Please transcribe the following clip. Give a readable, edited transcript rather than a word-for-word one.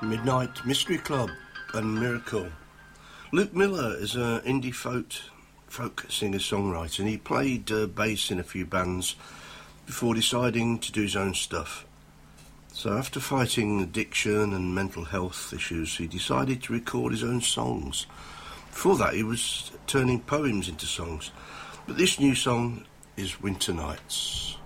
Midnight Mystery Club and Miracle. Luke Miller is an indie folk singer-songwriter, and he played bass in a few bands before deciding to do his own stuff. So after fighting addiction and mental health issues, he decided to record his own songs. Before that, he was turning poems into songs. But this new song is Winter Nights.